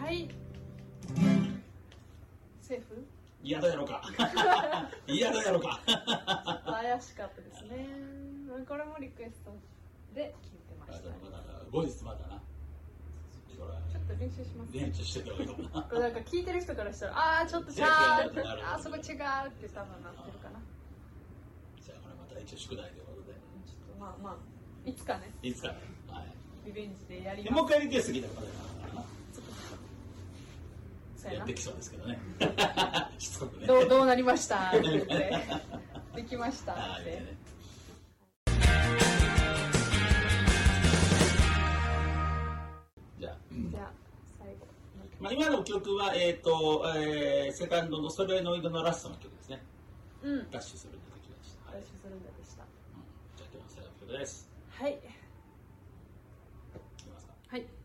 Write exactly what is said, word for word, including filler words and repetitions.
はいセーフ？ 嫌だやろか嫌だやろか怪しかったですね。これもリクエストで聞いてました、ね、 後日またなちょっと練習します、ね、 練習してた方がいいかもなこれなんか聞いてる人からしたらあーちょっとちゃうってあそこ違うって多分なってるかな。 じゃあこれまた一応宿題ということでちょっとまあまあいつかねいつかね、はい、 リベンジでやります。 もう一回リクエスト聞いたことないなそうやなやってきそうですけどねしつこくねどう、どうなりましたって言ってできましたって、ね、 じゃあ、 うん、じゃあ最後、 まあ、今の曲は、えーとえー、セカンドのソレノイドのラストの曲ですね。うん、ダッシュするんだでした。 ダッシュするんだでした、うん、 じゃあ今日の最後の曲です。 はい、 いきますか。 はい。